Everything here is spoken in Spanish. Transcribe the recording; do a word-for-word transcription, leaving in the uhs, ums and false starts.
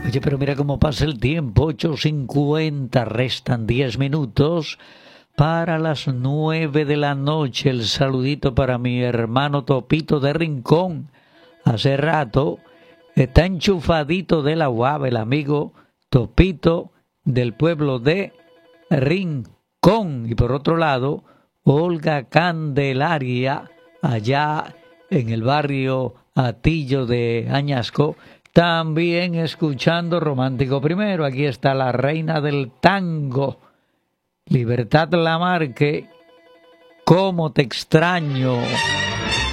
Oye, pero mira cómo pasa el tiempo, ocho cincuenta, restan diez minutos para las nueve de la noche. El saludito para mi hermano Topito de Rincón. Hace rato está enchufadito de la U A B, el amigo Topito del pueblo de Rincón. Y por otro lado, Olga Candelaria, allá en el barrio Atillo de Añasco, también escuchando Romántico Primero. Aquí está la reina del tango, Libertad Lamarque, cómo te extraño.